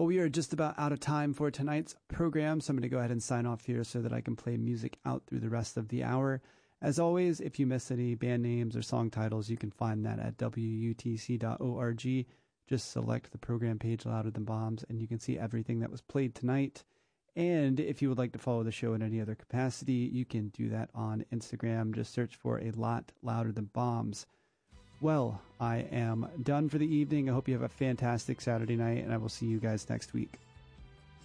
Well, we are just about out of time for tonight's program, so I'm going to go ahead and sign off here so that I can play music out through the rest of the hour. As always, if you miss any band names or song titles, you can find that at wutc.org. Just select the program page, Louder Than Bombs, and you can see everything that was played tonight. And if you would like to follow the show in any other capacity, you can do that on Instagram. Just search for A Lot Louder Than Bombs. Well, I am done for the evening. I hope you have a fantastic Saturday night, and I will see you guys next week.